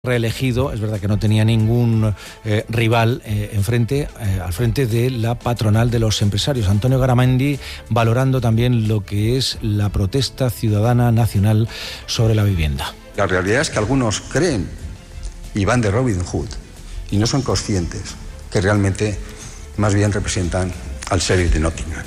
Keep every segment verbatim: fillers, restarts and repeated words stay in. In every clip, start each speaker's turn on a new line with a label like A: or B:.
A: reelegido. Es verdad que no tenía ningún eh, rival eh, enfrente, eh, al frente de la patronal de los empresarios. Antonio Garamendi valorando también lo que es la protesta ciudadana nacional sobre la vivienda.
B: La realidad es que algunos creen y van de Robin Hood y no son conscientes que realmente más bien representan al sheriff de Nottingham.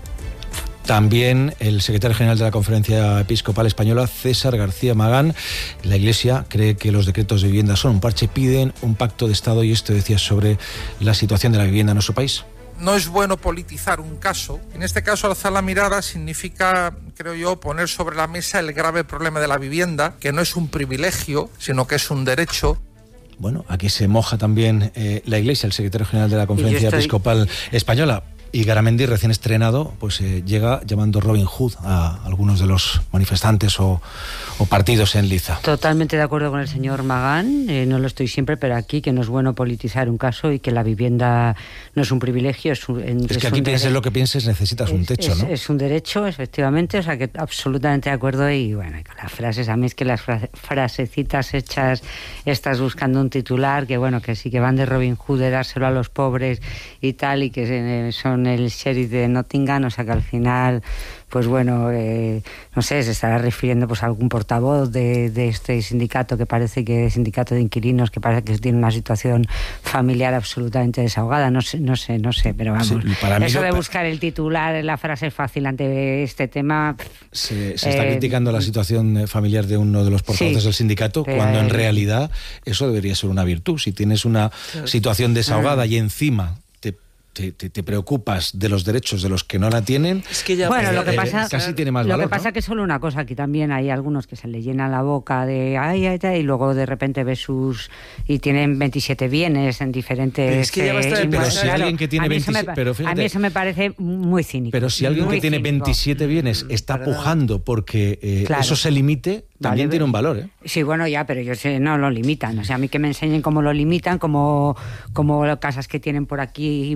A: También el secretario general de la Conferencia Episcopal Española, César García Magán. La Iglesia cree que los decretos de vivienda son un parche, piden un pacto de Estado, y esto decía sobre la situación de la vivienda en nuestro país.
C: No es bueno politizar un caso. En este caso, alzar la mirada significa, creo yo, poner sobre la mesa el grave problema de la vivienda, que no es un privilegio, sino que es un derecho.
A: Bueno, aquí se moja también eh, la Iglesia, el secretario general de la Conferencia estoy... Episcopal Española. Y Garamendi, recién estrenado, pues eh, llega llamando Robin Hood a algunos de los manifestantes o, o partidos en liza.
D: Totalmente de acuerdo con el señor Magán, eh, no lo estoy siempre, pero aquí que no es bueno politizar un caso y que la vivienda no es un privilegio. Es, un,
A: es, es que aquí pienses lo que pienses, necesitas
D: es,
A: un techo,
D: es,
A: ¿no?
D: Es un derecho, efectivamente, o sea que absolutamente de acuerdo. Y bueno, con las frases, a mí es que las frase, frasecitas hechas, estás buscando un titular, que bueno, que sí que van de Robin Hood, de dárselo a los pobres y tal, y que eh, son el sheriff de Nottingham, o sea que al final, pues bueno, eh, no sé, se estará refiriendo pues a algún portavoz de, de este sindicato, que parece que es sindicato de inquilinos, que parece que tiene una situación familiar absolutamente desahogada, no sé, no sé, no sé, pero vamos, sí, para eso mí de buscar el titular, la frase fácil ante este tema.
A: Se, se está eh, criticando la situación familiar de uno de los portavoces sí, del sindicato, cuando en realidad eso debería ser una virtud. Si tienes una claro. situación desahogada mm. y encima Te, te, te preocupas de los derechos de los que no la tienen,
D: es que ya bueno, lo que pasa,
A: casi tiene más
D: lo
A: valor.
D: Lo que pasa
A: ¿no?
D: que es solo una cosa, aquí también hay algunos que se le llena la boca de ay, ay, ay, y luego de repente ves sus... y tienen veintisiete bienes en diferentes...
A: Pero es que ya basta de pero si claro, alguien que tiene veintisiete...
D: Me,
A: pero fíjate,
D: a mí eso me parece muy cínico.
A: Pero si alguien
D: que
A: tiene
D: cínico.
A: veintisiete bienes está Perdón. pujando porque eh, claro. eso se limite, también vale, tiene un valor, ¿eh?
D: Sí, bueno, ya, pero ellos no lo limitan. O sea, a mí que me enseñen cómo lo limitan, como, como casas que tienen por aquí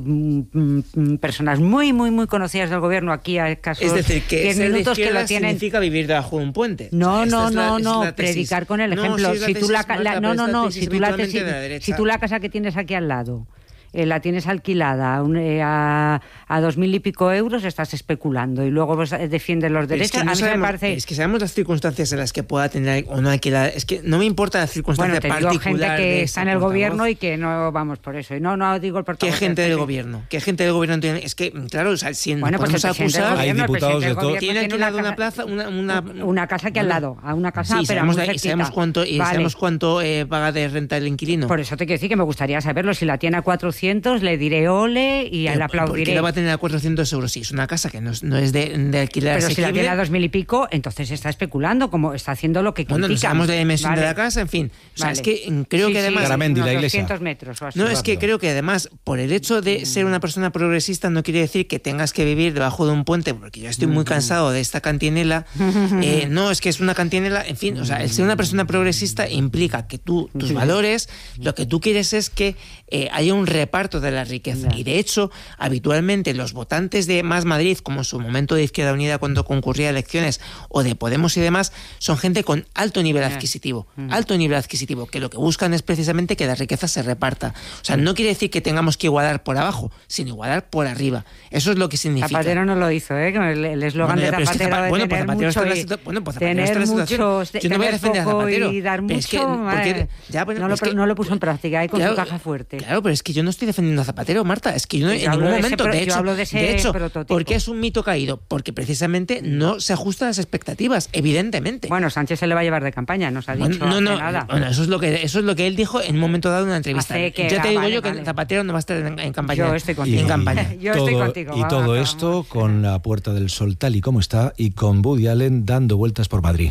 D: mm, personas muy, muy, muy conocidas del gobierno, aquí a casos
E: es decir, que
D: diez minutos que lo tienen...
E: significa vivir debajo de un puente.
D: No,
E: o sea,
D: no,
E: no,
D: no,
E: la,
D: predicar con el ejemplo.
E: No, si,
D: si tú la,
E: tesis,
D: la, no, no, no, si tú la, tesis, si tú la casa que tienes aquí al lado Eh, la tienes alquilada un, eh, a, a dos mil y pico euros, estás especulando y luego pues, eh, defiendes los derechos.
E: Es que no
D: a mí
E: sabemos,
D: me parece...
E: es que sabemos las circunstancias en las que pueda tener o no alquilar. Es que no me importa la circunstancia
D: bueno, te
E: particular.
D: Digo, gente que está en el
E: portavoz.
D: gobierno y que no vamos por eso. Y no, no digo el portavoz.
E: ¿Qué gente del gobierno? ¿Qué gente del gobierno tiene? Es que, claro, o sea, si
D: bueno, pues
E: podemos acusar,
A: hay diputados de todo.
E: ¿Tiene alquilado una, una plaza? Una, una,
D: una casa que al lado, a una casa,
E: sí,
D: pero
E: sabemos,
D: muy
E: de, sabemos cuánto, y
D: vale.
E: sabemos cuánto eh, paga de renta el inquilino.
D: Por eso te quiero decir que me gustaría saberlo. Si la tiene a cuatrocientos, le diré ole y
E: pero,
D: le aplaudiré.
E: ¿Por qué la va a tener a cuatrocientos euros? Si es una casa que no es, no es de, de alquiler
D: pero
E: asequible.
D: Si la tiene a dos mil y pico, entonces está especulando, como está haciendo lo que critican.
E: Bueno, no sabemos de la dimensión
D: vale.
E: de la casa, en fin. O sea,
D: vale.
E: es que creo
D: sí,
E: que además...
D: Sí,
A: Garamendi, la Iglesia.
D: doscientos metros o así.
E: No, es que creo que además, por el hecho de ser una persona progresista, no quiere decir que tengas que vivir debajo de un puente, porque yo estoy muy cansado de esta cantinela. Eh, no, es que es una cantinela, en fin, o sea, el ser una persona progresista implica que tú, tus sí. valores, lo que tú quieres es que eh, haya un reparto de la riqueza. Yeah. Y de hecho, habitualmente los votantes de Más Madrid, como en su momento de Izquierda Unida cuando concurría a elecciones, o de Podemos y demás, son gente con alto nivel adquisitivo, alto nivel adquisitivo, que lo que buscan es precisamente que la riqueza se reparta. O sea, no quiere decir que tengamos que igualar por abajo, sino igualar por arriba. Eso es lo que significa.
D: Zapatero no lo hizo, ¿eh? El eslogan bueno, de Zapatero es que Zapa- bueno, pues Zapatero está en la situación. Bueno, pues Zapatero está en la situación. Yo no voy a defender a Zapatero. Y dar mucho,
E: es que, porque, ya, bueno,
D: no, lo,
E: es que,
D: no lo puso en práctica, ahí con
E: claro,
D: su caja fuerte.
E: Claro, pero es que yo no estoy defendiendo a Zapatero, Marta. Es que yo no,
D: yo
E: en ningún momento,
D: de, ese,
E: de hecho,
D: de, ese
E: de hecho
D: prototipo.
E: ¿por qué es un mito caído? Porque precisamente no se ajusta a las expectativas, evidentemente.
D: Bueno, Sánchez se le va a llevar de campaña, no se ha dicho
E: bueno, no, no,
D: nada.
E: Bueno, eso es lo que eso es lo que él dijo en un momento dado en una entrevista.
D: Que
E: ya te
D: era,
E: digo
D: vale,
E: yo que
D: vale.
E: Zapatero no va a estar en, en campaña.
D: Yo estoy contigo.
E: En campaña.
D: Yo
A: todo,
D: estoy contigo.
A: Y
D: vamos,
A: todo
D: vamos,
A: esto
D: vamos.
A: con la Puerta del Sol tal y como está y con Woody Allen dando vueltas por Madrid.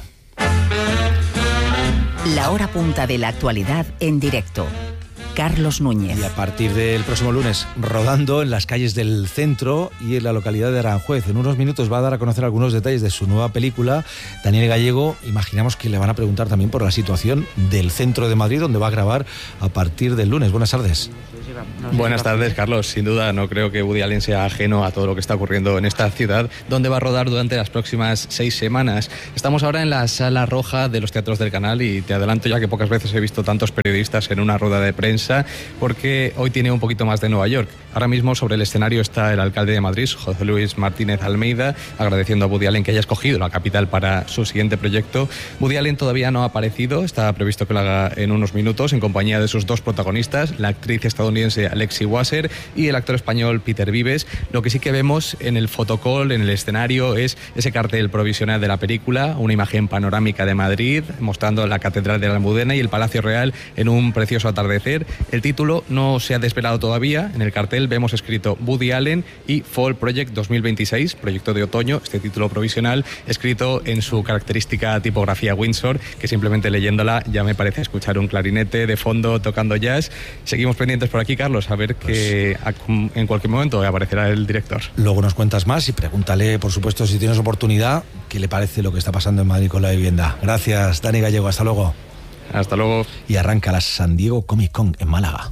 F: La hora punta de la actualidad en directo. Carlos Núñez.
A: Y a partir del próximo lunes, rodando en las calles del centro y en la localidad de Aranjuez. En unos minutos va a dar a conocer algunos detalles de su nueva película. Daniel Gallego, imaginamos que le van a preguntar también por la situación del centro de Madrid, donde va a grabar a partir del lunes. Buenas tardes.
D: No sé
G: Buenas
D: si
G: tardes, Carlos. Sin duda, no creo que Woody Allen sea ajeno a todo lo que está ocurriendo en esta ciudad, donde va a rodar durante las próximas seis semanas. Estamos ahora en la Sala Roja de los Teatros del Canal y te adelanto ya que pocas veces he visto tantos periodistas en una rueda de prensa, porque hoy tiene un poquito más de Nueva York. Ahora mismo sobre el escenario está el alcalde de Madrid, José Luis Martínez Almeida, agradeciendo a Woody Allen que haya escogido la capital para su siguiente proyecto. Woody Allen todavía no ha aparecido, está previsto que lo haga en unos minutos en compañía de sus dos protagonistas, la actriz estadounidense Alexi Wasser y el actor español Peter Vives. Lo que sí que vemos en el fotocall, en el escenario, es ese cartel provisional de la película, una imagen panorámica de Madrid mostrando la Catedral de la Almudena y el Palacio Real en un precioso atardecer. El título no se ha desvelado todavía. En el cartel vemos escrito Woody Allen y Fall Project dos mil veintiséis, proyecto de otoño, este título provisional escrito en su característica tipografía Windsor, que simplemente leyéndola ya me parece escuchar un clarinete de fondo tocando jazz. Seguimos pendientes por aquí, Carlos, a ver que en cualquier momento aparecerá el director.
A: Luego nos cuentas más y pregúntale, por supuesto, si tienes oportunidad, qué le parece lo que está pasando en Madrid con la vivienda. Gracias, Dani Gallego, hasta luego.
G: Hasta luego.
A: Y arranca la San Diego Comic Con en Málaga.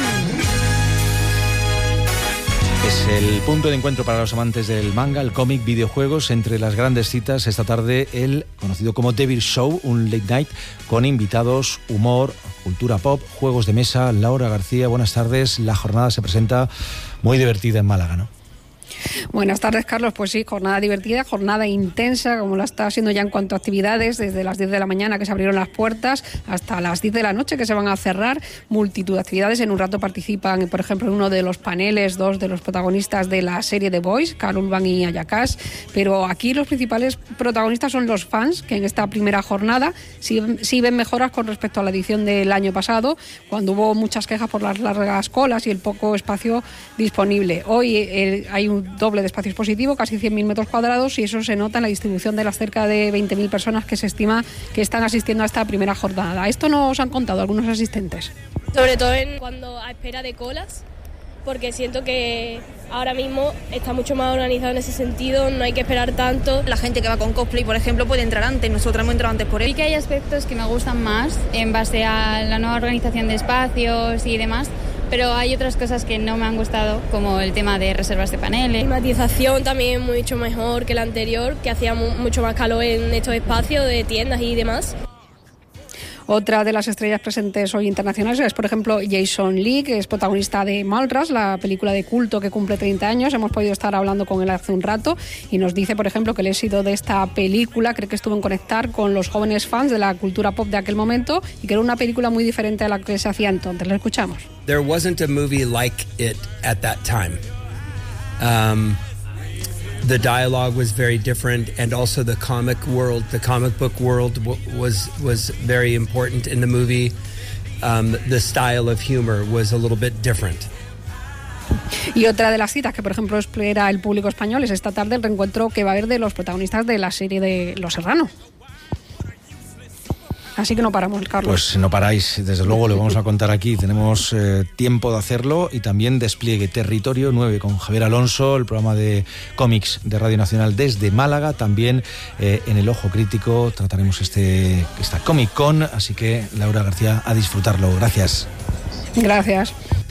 A: Es el punto de encuentro para los amantes del manga, el cómic, videojuegos. Entre las grandes citas esta tarde el conocido como Devil Show, un late night con invitados, humor, cultura pop, juegos de mesa. Laura García, buenas tardes. La jornada se presenta muy divertida en Málaga, ¿no?
H: Buenas tardes, Carlos. Pues sí, jornada divertida, jornada intensa, como la está haciendo ya en cuanto a actividades, desde las diez de la mañana que se abrieron las puertas hasta las diez de la noche que se van a cerrar. Multitud de actividades. En un rato participan, por ejemplo, en uno de los paneles, dos de los protagonistas de la serie The Boys, Karl Urban y Ayacash. Pero aquí los principales protagonistas son los fans, que en esta primera jornada sí, sí ven mejoras con respecto a la edición del año pasado, cuando hubo muchas quejas por las largas colas y el poco espacio disponible. Hoy eh, hay un doble de espacio expositivo, casi cien mil metros cuadrados, y eso se nota en la distribución de las cerca de veinte mil personas que se estima que están asistiendo a esta primera jornada. Esto nos han contado algunos asistentes.
I: Sobre todo en cuando a espera de colas, porque siento que ahora mismo está mucho más organizado en ese sentido, no hay que esperar tanto.
J: La gente que va con cosplay, por ejemplo, puede entrar antes, nosotros hemos entrado antes por él.
K: Sí que hay aspectos que me gustan más en base a la nueva organización de espacios y demás, pero hay otras cosas que no me han gustado, como el tema de reservas de paneles.
I: La climatización también es mucho mejor que la anterior, que hacía mucho más calor en estos espacios de tiendas y demás.
H: Otra de las estrellas presentes hoy internacionales es, por ejemplo, Jason Lee, que es protagonista de Mallrats, la película de culto que cumple treinta años. Hemos podido estar hablando con él hace un rato y nos dice, por ejemplo, que el éxito de esta película cree que estuvo en conectar con los jóvenes fans de la cultura pop de aquel momento y que era una película muy diferente a la que se hacía entonces. La escuchamos.
L: There wasn't a movie like it at that time. Um, The dialogue was very different, and also the comic world, the comic book world w- was was very important in the movie. Um, the style of humor was a little bit different.
H: Y otra de las citas que, por ejemplo, espera el público español es esta tarde el reencuentro que va a haber de los protagonistas de la serie de Los Serrano. Así que no paramos, Carlos.
A: Pues no paráis, desde luego lo vamos a contar aquí. Tenemos eh, tiempo de hacerlo y también despliegue Territorio nueve con Javier Alonso, el programa de cómics de Radio Nacional desde Málaga. También eh, en El Ojo Crítico trataremos este esta Comic Con, así que Laura García, a disfrutarlo. Gracias.
H: Gracias.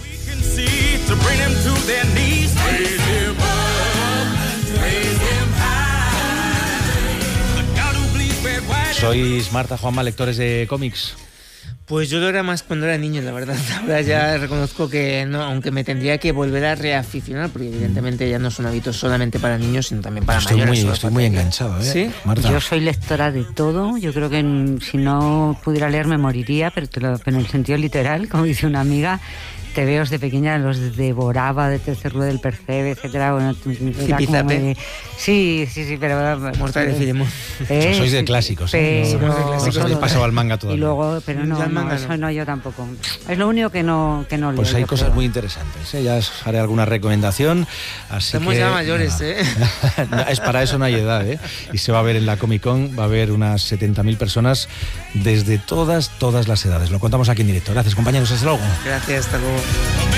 A: ¿Sois, Marta, Juanma, lectores de cómics?
E: Pues yo lo era más cuando era niño, la verdad. Ahora ya reconozco que no, aunque me tendría que volver a reaficionar, porque evidentemente ya no son hábitos solamente para niños, sino también para
A: estoy
E: mayores.
A: Muy, estoy muy enganchado, ¿eh?
E: ¿Sí?
A: Marta.
D: Yo soy lectora de todo. Yo creo que en, si no pudiera leer me moriría, pero, te lo, pero en el sentido literal, como dice una amiga. Te veo desde pequeña, los devoraba de Tercer Rue del Percebe, etcétera. Bueno, era como muy... Sí, sí, sí, pero...
E: Mortal de Filemón.
A: ¿Eh? Sois de clásicos, ¿eh?
D: Pero...
A: No, no os habéis pasado al manga todavía.
D: Y luego, pero no, no, manga, eso no. no, yo tampoco. Es lo único que no, que no leo.
A: Pues hay cosas
D: creo.
A: muy interesantes, ¿eh? Ya os haré alguna recomendación. Así
E: Estamos
A: que,
E: ya mayores, no. ¿eh?
A: Es para eso no hay edad, ¿eh? Y se va a ver en la Comic Con, va a haber unas setenta mil personas desde todas, todas las edades. Lo contamos aquí en directo. Gracias, compañeros. Hasta luego.
E: Gracias, hasta luego.